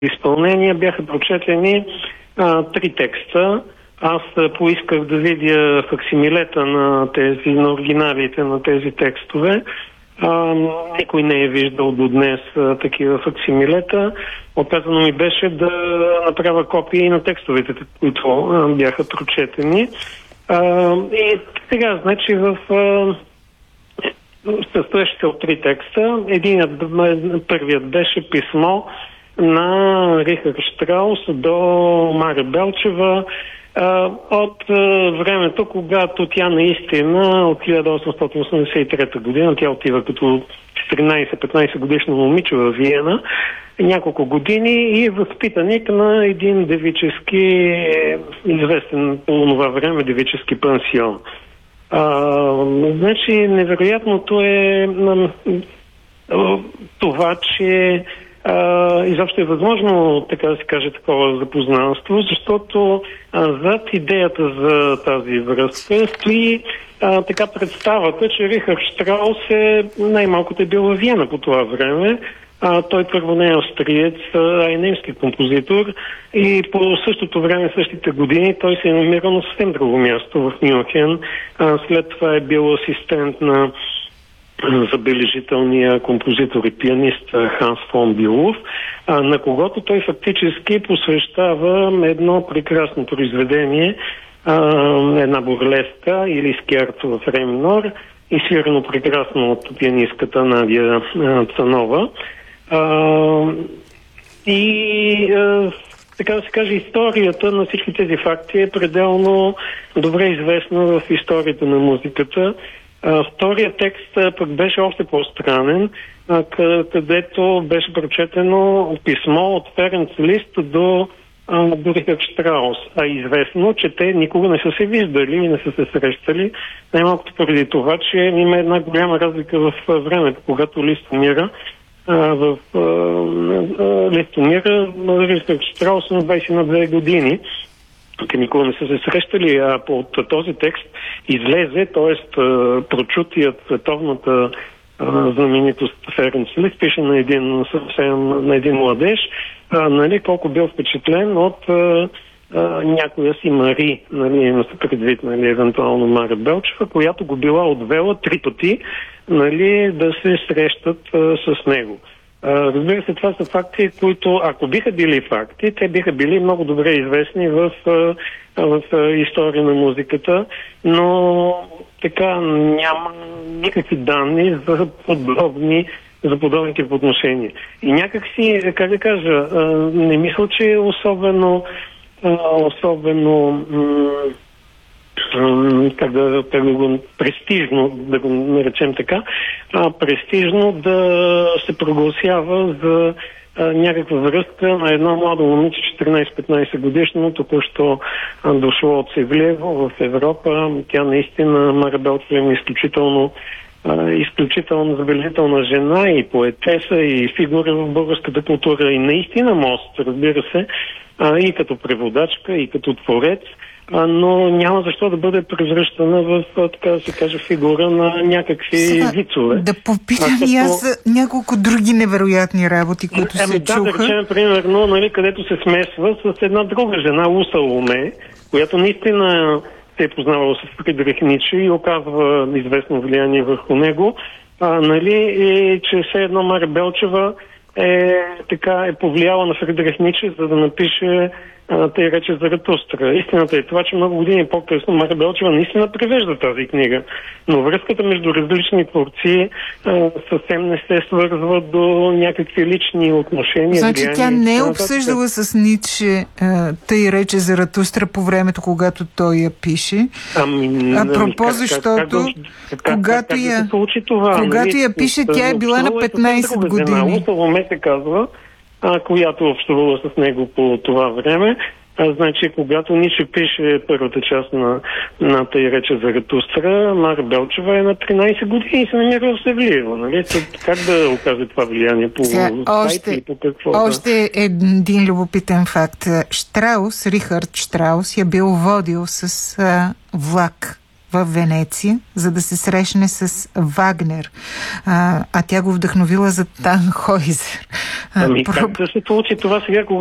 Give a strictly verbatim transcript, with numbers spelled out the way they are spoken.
изпълнения бяха прочетени а, три текста. Аз поисках да видя факсимилета на тези, на оригиналите на тези текстове. А, никой не е виждал до днес а, такива факсимилета. Отказано ми беше да направя копии на текстовете, които а, бяха прочетени. А, и сега, значи, в състоящи се от три текста. Единият, първият беше писмо на Рихард Штраус до Мария Белчева от времето, когато тя наистина от хиляда осемстотин осемдесет и трета година, тя отива като четиринайсет-петнайсет годишно момиче в Виена, няколко години и е възпитаник на един девически, известен по това време девически пансион. А, значи, невероятното е а, това, че а, изобщо е възможно, така да се каже, такова запознанство, защото а, зад идеята за тази връзка стои а, така представата, че Рихард Штраус е най-малкото е бил във Виена по това време. А, той първо не е австриец, а е немски композитор и по същото време, същите години, той се е намирал на съвсем друго място в Мюнхен. А, след това е бил асистент на забележителния композитор и пианист Ханс фон Билов, а, на когото той фактически посвещава едно прекрасно произведение, а, една бурлеска или скерцо в ре минор, изсвирено прекрасно от пианистката Надя Цанова. Uh, и uh, така да се каже, историята на всички тези факти е пределно добре известна в историята на музиката. Uh, вторият текст uh, пък беше още по-странен, uh, където беше прочетено писмо от Ференц Лист до, uh, до Рихард Штраус. А известно, че те никога не са се виждали и не са се срещали. Най-малкото преди това, че има една голяма разлика в времето, когато Лист умира. В Лист умира Рихард Штраус на двайсет и две години. Тук никога не са се срещали, а под този текст излезе, т.е. прочутият световната знаменитост Ференц Лист пише на един съвсем на един младеж, а, нали, колко бил впечатлен от а, а, някоя си Мари, нали, има се предвид, нали, евентуално Мария Белчева, която го била отвела три пъти, нали, да се срещат а, с него. А, разбира се, това са факти, които, ако биха били факти, те биха били много добре известни в, а, в а, история на музиката, но така няма никакви данни за подобни за подобните отношения. И някак си, как да кажа, а, не мисля, че е особено а, особено как да, как да го престижно, да го наречем така, а, престижно да се прогласява за а, някаква връзка на едно младо момиче, четиринайсет-петнайсет годишно, току-що а, дошло от Севлиево в Европа. Тя наистина, Мария Белчева, е изключително а, изключително забележителна жена и поетеса, и фигура в българската култура, и наистина мост, разбира се, а, и като преводачка, и като творец, но няма защо да бъде превръщана в, така да се каже, фигура на някакви Сега, вицове. Да попитам а, и аз за няколко други невероятни работи, които ами, се да, чуха. Да, речем, примерно, нали, където се смесва с една друга жена, Луса Ломе, която наистина се е познавала с Фридрих Ницше и оказва известно влияние върху него, а, нали, и че все едно Мария Белчева е, така, е повлияла на Фридрих Ницше, за да напише тъй рече Заратустра. Истината е това, че много години по-късно Мария Белчева наистина превежда тази книга. Но връзката между различни творци а, съвсем не се свързва до някакви лични отношения. Значи влияния, тя не е нататък. обсъждала с Ницше а, тъй рече Заратустра по времето, когато той я пише. Ами, а пропо, как, защото как, как, как, когато как, я, как да се случи това, когато нали? я пише, тя е била на петнайсет години. Луса Ломе се казва, а, която общувала с него по това време. А, значи, когато Ницше пише първата част на, на тъй рече Заратустра, Мария Белчева е на тринайсет години и се намира в Севлиево. Нали? Как да окаже това влияние? По сайт или по какво? Още да? Един любопитен факт. Штраус, Рихард Штраус, я бил водил с а, влак в Венеция, за да се срещне с Вагнер. А, а тя го вдъхновила за Танхойзер. Ами как да се получи това сега, когато